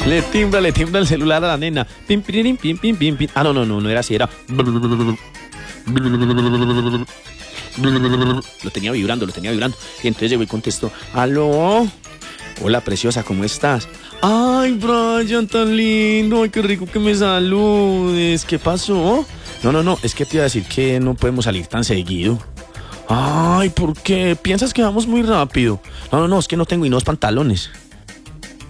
Le timbra el celular a la nena. Pim, pim, pim, pim, pim, pim. Ah, no era así, era. Lo tenía vibrando. Y entonces llegó y contestó: aló, hola preciosa, ¿cómo estás? Ay, Brian, tan lindo, ay, qué rico que me saludes. ¿Qué pasó? No, es que te iba a decir que no podemos salir tan seguido. Ay, ¿por qué? ¿Piensas que vamos muy rápido? No, es que no tengo y nuevos pantalones.